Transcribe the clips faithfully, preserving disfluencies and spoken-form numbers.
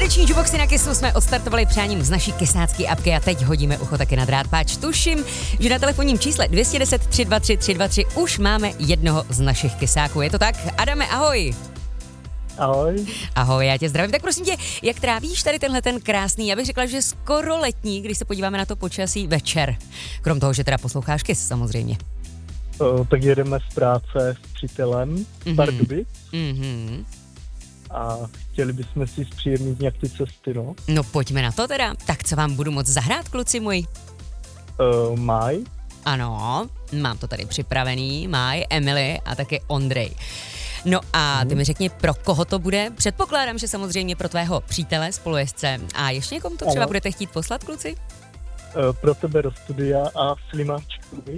Vánoční juboxy na Kissu jsme odstartovali přáním z naší kysácké apky a teď hodíme ucho taky na drát. Páč, tuším, že na telefonním čísle dvě stě deset tři dva tři tři dva tři už máme jednoho z našich kysáků. Je to tak? Adame, ahoj. Ahoj. Ahoj, já tě zdravím. Tak prosím tě, jak trávíš tady tenhle ten krásný, já bych řekla, že skoro letní, když se podíváme na to počasí, večer. Krom toho, že teda posloucháš Kiss samozřejmě. O, tak jedeme z práce s přítelem Mhm. Pardubic Mhm. a chtěli bychom si zpříjemnit nějak ty cesty, no. No pojďme na to teda. Tak co vám budu moc zahrát, kluci moji? O, Maj, Ano, mám to tady připravený, Maj, Emily a taky Ondrej. No a ty mi řekni, pro koho to bude? Předpokládám, že samozřejmě pro tvého přítele, spolujezdce. A ještě někomu to třeba Ano. budete chtít poslat, kluci? o, pro tebe do studia a Slimáčkovi.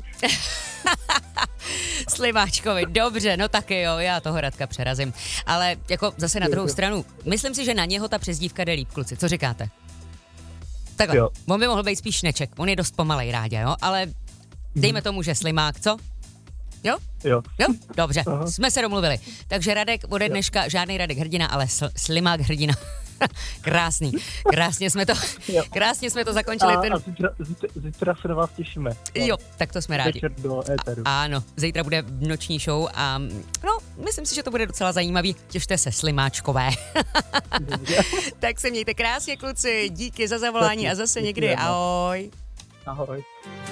Slimáčkovi, dobře, no taky jo, já toho Radka přerazím. Ale jako zase na druhou stranu, myslím si, že na něho ta přezdívka jde líp, kluci, co říkáte? Takhle, Jo. on by mohl být spíš Šneček, on je dost pomalej Rádě, jo, ale dejme tomu, že Slimák, co? Jo? Jo. Jo? Dobře, Aha. jsme se domluvili. Takže Radek ode dneška, žádný Radek hrdina, ale sl- Slimák hrdina. Krásný, krásně jsme to, Jo. krásně jsme to zakončili. A, Ten... a zítra, zítra, zítra se na vás těšíme. No. Jo, tak to jsme rádi. Večer do éteru. Ano, zítra bude noční show a no, myslím si, že to bude docela zajímavý. Těšte se, Slimáčkové. Tak se mějte krásně, kluci, díky za zavolání a zase někdy. Děkujeme. Ahoj. Ahoj.